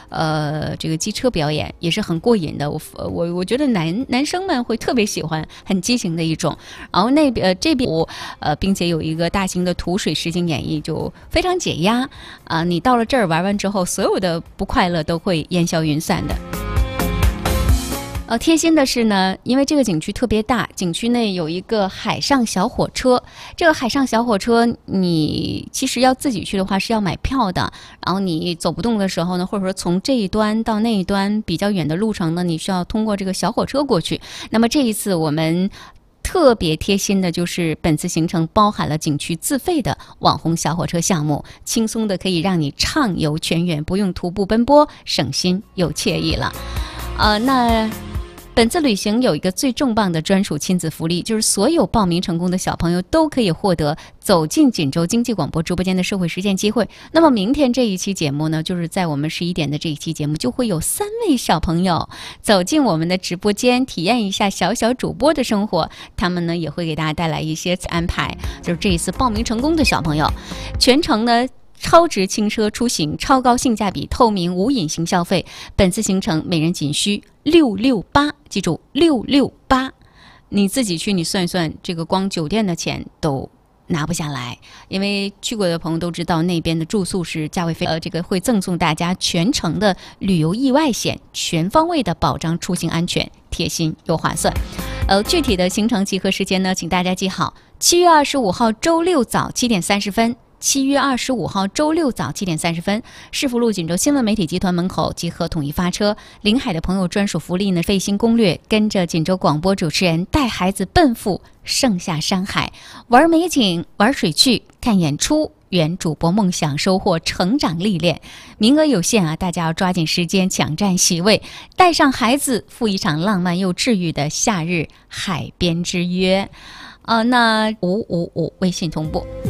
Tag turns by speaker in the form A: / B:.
A: 这个机车表演，也是很过瘾的。我觉得男生们会特别喜欢，很激情的一种。然后这边并且有一个大型的图水实景演绎，就非常解压啊！你到了这儿玩完之后，所有的不快乐都会烟消云散的。贴心的是呢，因为这个景区特别大，景区内有一个海上小火车。这个海上小火车，你其实要自己去的话是要买票的。然后你走不动的时候呢，或者说从这一端到那一端比较远的路程呢，你需要通过这个小火车过去。那么这一次我们特别贴心的就是本次行程包含了景区自费的网红小火车项目，轻松的可以让你畅游全园，不用徒步奔波，省心又惬意了。那本次旅行有一个最重磅的专属亲子福利，就是所有报名成功的小朋友都可以获得走进锦州经济广播直播间的社会实践机会。那么明天这一期节目呢，就是在我们11点的这一期节目，就会有3位小朋友走进我们的直播间，体验一下小小主播的生活。他们呢也会给大家带来一些安排，就是这一次报名成功的小朋友，全程呢超值轻奢出行，超高性价比，透明无隐形消费。本次行程每人仅需668，记住668。你自己去，你算一算，这个光酒店的钱都拿不下来。因为去过的朋友都知道，那边的住宿是价位非这个会赠送大家全程的旅游意外险，全方位的保障出行安全，贴心又划算。具体的行程集合时间呢，请大家记好：7月25号周六早7点30分。7月25号周六早7点30分，市福路锦州新闻媒体集团门口集合统一发车。临海的朋友专属福利呢，费心攻略，跟着锦州广播主持人带孩子奔赴盛夏山海，玩美景，玩水趣，看演出，圆主播梦想，收获成长历练。名额有限啊，大家要抓紧时间抢占席位，带上孩子赴一场浪漫又治愈的夏日海边之约。那555微信同步。